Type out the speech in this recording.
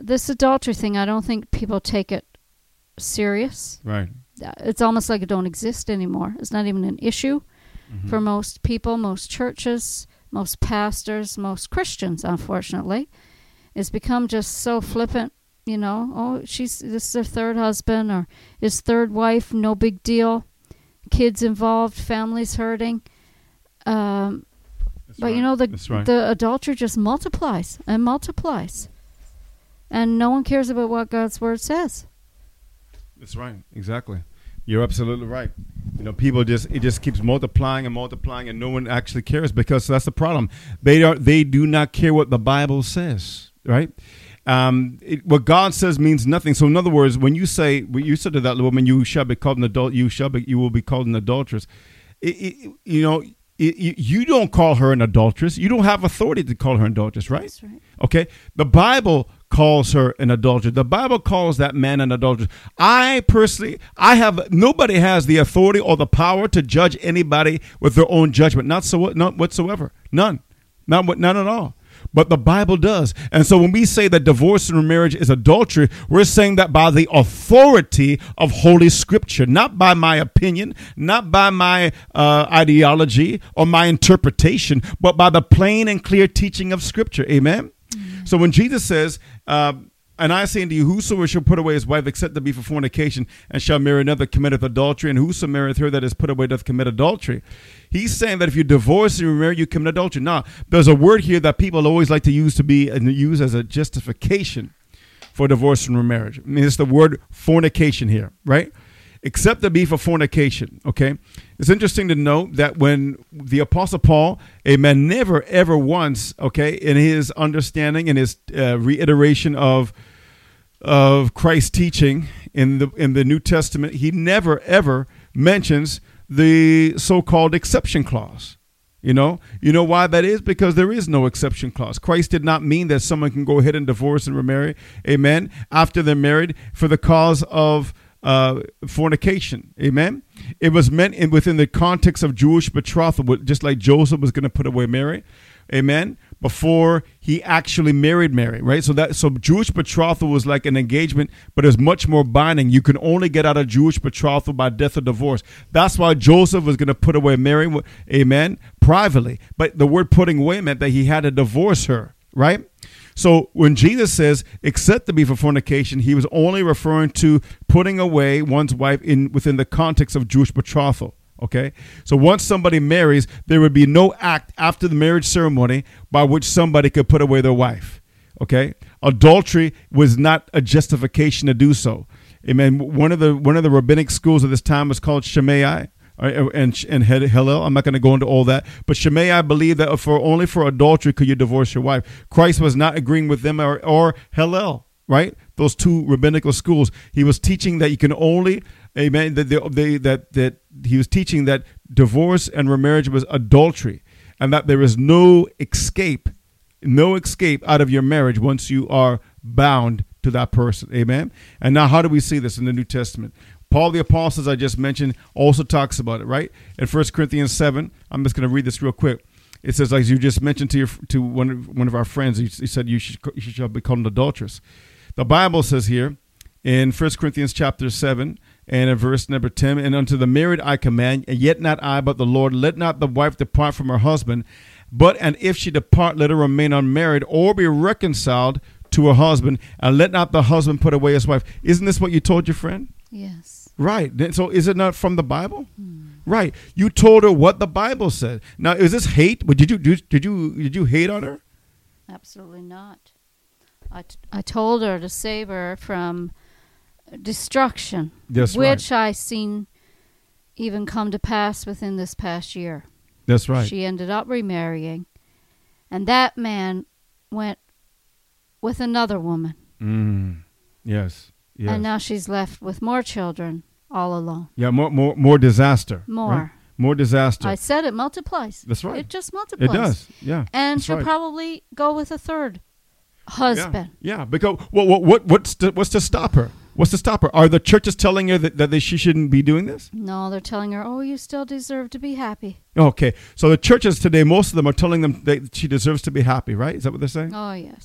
this adultery thing, I don't think people take it serious. Right. It's almost like it don't exist anymore. It's not even an issue for most people, most churches, most pastors, most Christians, unfortunately. It's become just so flippant, you know. Oh, this is her third husband or his third wife, no big deal. Kids involved, families hurting. But, you know, the adultery just multiplies and multiplies. And no one cares about what God's word says. That's right. Exactly. You're absolutely right. You know, people it just keeps multiplying and multiplying, and no one actually cares, because that's the problem. They do not care what the Bible says, right? What God says means nothing. So in other words, when you said to that woman, you shall be called an adult, you will be called an adulteress. You don't call her an adulteress. You don't have authority to call her an adulteress, right? That's right. Okay. The Bible calls her an adulteress. The Bible calls that man an adulteress. Nobody has the authority or the power to judge anybody with their own judgment. Not whatsoever. None at all. But the Bible does. And so when we say that divorce and remarriage is adultery, we're saying that by the authority of Holy Scripture, not by my opinion, not by my ideology or my interpretation, but by the plain and clear teaching of Scripture. Amen? Mm-hmm. So when Jesus says, and I say unto you, whosoever shall put away his wife, except to be for fornication, and shall marry another, committeth adultery, and whoso marrieth her that is put away doth commit adultery. He's saying that if you divorce and you remarry, you commit adultery. Now, there's a word here that people always like to use as a justification for divorce and remarriage. I mean, it's the word fornication here, right? Except to be for fornication, okay? It's interesting to note that when the Apostle Paul, amen, never, ever once, okay, in his understanding and his reiteration of Christ's teaching in the New Testament, he never, ever mentions the so-called exception clause. You know why that is? Because there is no exception clause. Christ did not mean that someone can go ahead and divorce and remarry, amen, after they're married for the cause of fornication. Amen. It was meant within the context of Jewish betrothal, just like Joseph was going to put away Mary. Amen. Before he actually married Mary, right? So Jewish betrothal was like an engagement, but it's much more binding. You can only get out of Jewish betrothal by death or divorce. That's why Joseph was going to put away Mary, amen, privately. But the word putting away meant that he had to divorce her, right? So when Jesus says, except to be for fornication, he was only referring to putting away one's wife within the context of Jewish betrothal. Okay, so once somebody marries, there would be no act after the marriage ceremony by which somebody could put away their wife. Okay, adultery was not a justification to do so. Amen. One of the rabbinic schools of this time was called Shammai and Hillel. I'm not going to go into all that, but Shammai believed that only for adultery could you divorce your wife. Christ was not agreeing with them or Hillel, right? Those two rabbinical schools. He was teaching that you can only, amen, that he was teaching that divorce and remarriage was adultery, and that there is no escape out of your marriage once you are bound to that person. Amen. And now, how do we see this in the New Testament? Paul the Apostle, as I just mentioned, also talks about it, right? In 1 Corinthians 7, I'm just going to read this real quick. It says, like you just mentioned to one of our friends, he said you shall be called an adulteress. The Bible says here in 1 Corinthians chapter 7 and in verse number 10, and unto the married I command, and yet not I, but the Lord, let not the wife depart from her husband, and if she depart, let her remain unmarried, or be reconciled to her husband, and let not the husband put away his wife. Isn't this what you told your friend? Yes. Right. So is it not from the Bible? Right. You told her what the Bible said. Now, is this hate? Did you hate on her? Absolutely not. I told her to save her from destruction, That's which right. I seen even come to pass within this past year. That's right. She ended up remarrying, and that man went with another woman. Yes. And now she's left with more children all alone. Yeah, more disaster. Right? More disaster. I said it multiplies. That's right. It just multiplies. It does. Yeah. And she'll probably go with a third husband. Yeah. Because what's to stop her? What's to stop her? Are the churches telling her that she shouldn't be doing this? No, they're telling her, oh, you still deserve to be happy. Okay. So the churches today, most of them are telling them that she deserves to be happy, right? Is that what they're saying? Oh, yes.